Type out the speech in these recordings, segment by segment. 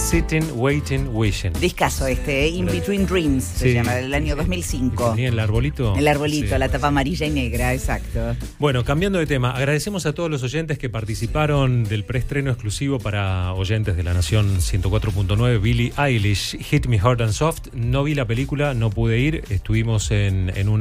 Sitting, Waiting, Wishing. Discazo In Between Dreams, se llama, del año 2005. ¿Tenía el arbolito? El arbolito, la tapa amarilla y negra, exacto. Bueno, cambiando de tema, agradecemos a todos los oyentes que participaron del preestreno exclusivo para oyentes de La Nación 104.9, Billie Eilish, Hit Me Hard and Soft. No vi la película, no pude ir, estuvimos en un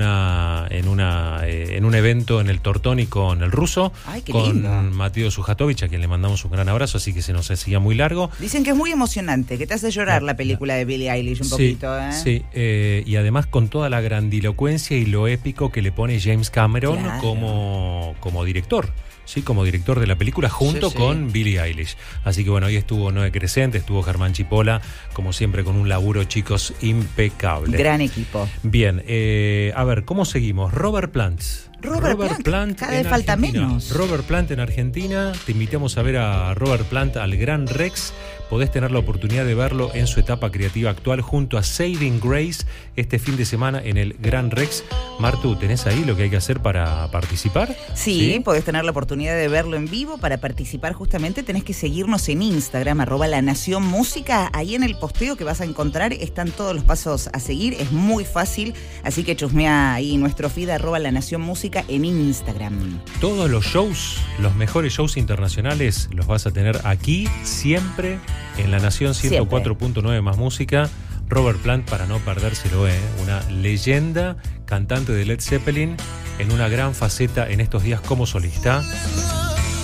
evento en el Tortoni con el ruso. Ay, qué con lindo. Mateo Sujatovich, a quien le mandamos un gran abrazo, así que se nos hacía muy largo. Dicen que es muy emocionante, que te hace llorar la película de Billie Eilish un poquito, ¿eh? Sí, y además con toda la grandilocuencia y lo épico que le pone James Cameron, Claro, como director. Sí, como director de la película junto con Billie Eilish. Así que bueno, hoy estuvo Noé Crescente, estuvo Germán Chipola, como siempre con un laburo, chicos, impecable. Gran equipo. Bien, a ver, ¿cómo seguimos? Robert Plant. Robert Plant, cada vez falta menos. Robert Plant en Argentina. Te invitamos a ver a Robert Plant al Gran Rex. Podés tener la oportunidad de verlo en su etapa creativa actual junto a Saving Grace este fin de semana en el Gran Rex. Martu, ¿tenés ahí lo que hay que hacer para participar? Sí, podés tener la oportunidad de verlo en vivo. Para participar justamente tenés que seguirnos en Instagram, @LaNaciónMúsica. Ahí en el posteo que vas a encontrar están todos los pasos a seguir. Es muy fácil, así que chusmea ahí nuestro feed @LaNaciónMúsica en Instagram. Todos los shows, los mejores shows internacionales los vas a tener aquí siempre en La Nación 104.9 más música. Robert Plant, para no perdérselo, una leyenda, cantante de Led Zeppelin, en una gran faceta en estos días como solista.